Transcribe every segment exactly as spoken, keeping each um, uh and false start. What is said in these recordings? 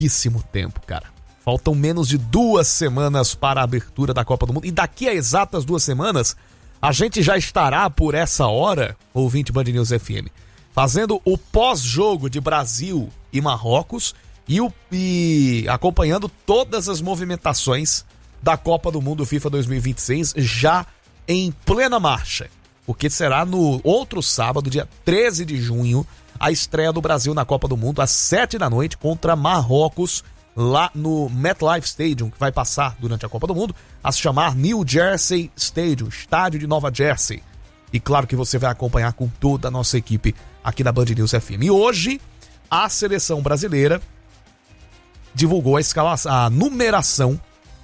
pouquíssimo tempo, cara. Faltam menos de duas semanas para a abertura da Copa do Mundo. E daqui a exatas duas semanas, a gente já estará por essa hora, ouvinte Band News F M, fazendo o pós-jogo de Brasil e Marrocos e, o, e acompanhando todas as movimentações da Copa do Mundo FIFA dois mil e vinte e seis já em plena marcha. Porque será no outro sábado, dia treze de junho, a estreia do Brasil na Copa do Mundo às sete da noite contra Marrocos, lá no MetLife Stadium, que vai passar durante a Copa do Mundo a se chamar New Jersey Stadium, estádio de Nova Jersey. E claro que você vai acompanhar com toda a nossa equipe aqui da Band News F M. E hoje, a seleção brasileira divulgou a, escala, a numeração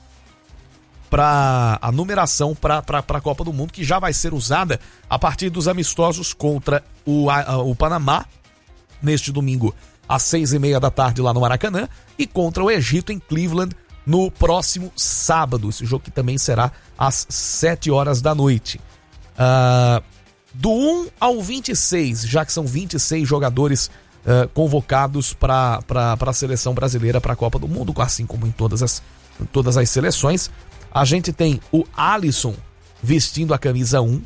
para a numeração para a Copa do Mundo, que já vai ser usada a partir dos amistosos contra o, a, o Panamá, neste domingo, às seis e meia da tarde lá no Maracanã, e contra o Egito em Cleveland no próximo sábado. Esse jogo que também será às sete horas da noite. Uh, do um ao vinte e seis, já que são vinte e seis jogadores uh, convocados para a seleção brasileira para a Copa do Mundo, assim como em todas as, em todas as seleções. A gente tem o Alisson vestindo a camisa um,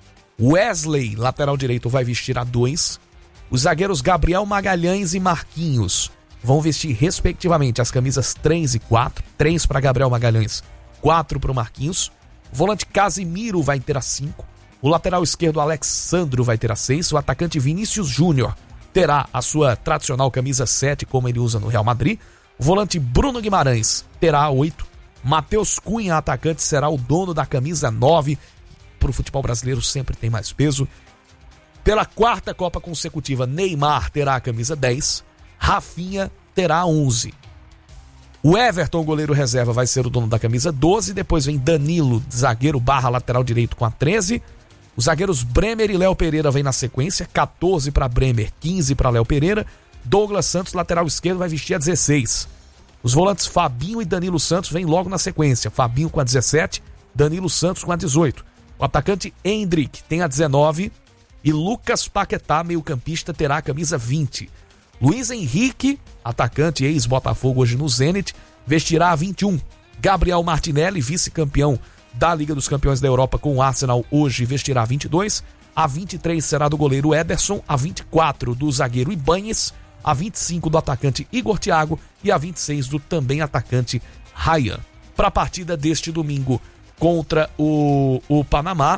Wesley, lateral direito, vai vestir a dois, os zagueiros Gabriel Magalhães e Marquinhos vão vestir respectivamente as camisas três e quatro, três para Gabriel Magalhães, quatro para o Marquinhos. O volante Casimiro vai ter a cinco, o lateral esquerdo Alexandro vai ter a seis, o atacante Vinícius Júnior terá a sua tradicional camisa sete, como ele usa no Real Madrid, o volante Bruno Guimarães terá a oito, Matheus Cunha, atacante, será o dono da camisa nove, para o futebol brasileiro sempre tem mais peso. Pela quarta Copa consecutiva, Neymar terá a camisa dez, Rafinha terá a onze. O Everton, goleiro reserva, vai ser o dono da camisa doze, depois vem Danilo, zagueiro barra lateral direito, com a treze. Os zagueiros Bremer e Léo Pereira vêm na sequência, quatorze para Bremer, quinze para Léo Pereira. Douglas Santos, lateral esquerdo, vai vestir a dezesseis. Os volantes Fabinho e Danilo Santos vêm logo na sequência, Fabinho com a dezessete, Danilo Santos com a dezoito. O atacante Endrick tem a dezenove e Lucas Paquetá, meio campista, terá a camisa vinte. Luiz Henrique, atacante ex-Botafogo hoje no Zenit, vestirá a vinte e um. Gabriel Martinelli, vice-campeão da Liga dos Campeões da Europa com o Arsenal, hoje vestirá a vinte e dois. A vinte e três será do goleiro Ederson, a vinte e quatro do zagueiro Ibanhes, a vinte e cinco do atacante Igor Thiago e a vinte e seis do também atacante Ryan. Para a partida deste domingo contra o, o Panamá,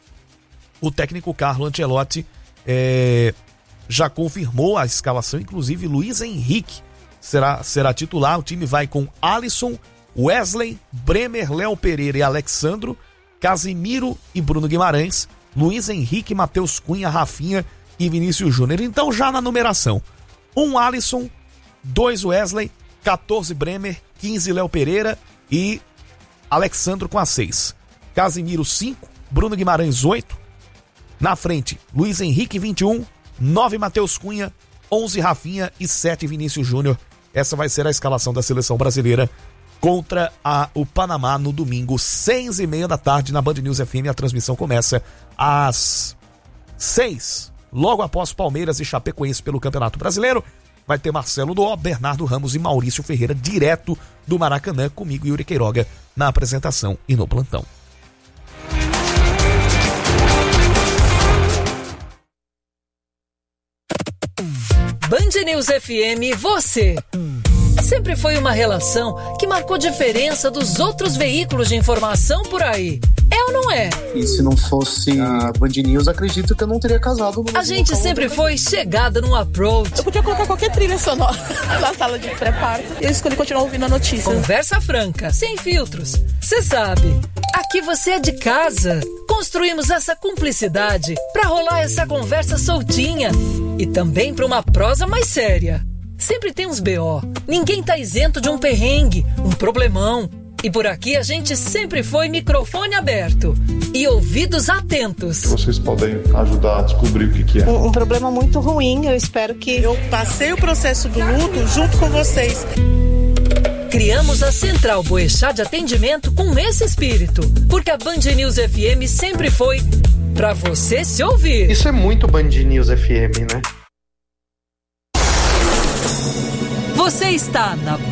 o técnico Carlo Ancelotti é, já confirmou a escalação, inclusive Luiz Henrique será, será titular. O time vai com Alisson, Wesley, Bremer, Léo Pereira e Alexandro, Casimiro e Bruno Guimarães, Luiz Henrique, Matheus Cunha, Rafinha e Vinícius Júnior. Então já na numeração, um Alisson, dois Wesley, quatorze Bremer, quinze Léo Pereira e Alexandro com a seis. Casimiro cinco, Bruno Guimarães oito. Na frente, Luiz Henrique vinte e um, nove Matheus Cunha, onze Rafinha e sete Vinícius Júnior. Essa vai ser a escalação da seleção brasileira contra a, o Panamá no domingo, seis e meia da tarde na Band News F M. A transmissão começa às seis, logo após Palmeiras e Chapecoense pelo Campeonato Brasileiro. Vai ter Marcelo Dó, Bernardo Ramos e Maurício Ferreira direto do Maracanã, comigo, Yuri Queiroga, na apresentação e no plantão. Band News F M, você. Sempre foi uma relação que marcou diferença dos outros veículos de informação por aí. É ou não é? E se não fosse a Band News, acredito que eu não teria casado. A gente sempre foi chegada no approach. Eu podia colocar qualquer trilha sonora na sala de pré-parto e eu escolhi continuar ouvindo a notícia. Conversa franca, sem filtros. Você sabe, aqui você é de casa. Construímos essa cumplicidade pra rolar essa conversa soltinha e também pra uma prosa mais séria. Sempre tem uns B O. Ninguém tá isento de um perrengue, um problemão. E por aqui a gente sempre foi microfone aberto e ouvidos atentos. Vocês podem ajudar a descobrir o que, que é. Um, um problema muito ruim, eu espero que... Eu passei o processo do luto junto com vocês. Criamos a Central Boechat de atendimento com esse espírito, porque a Band News F M sempre foi pra você se ouvir. Isso é muito Band News F M, né? Você está na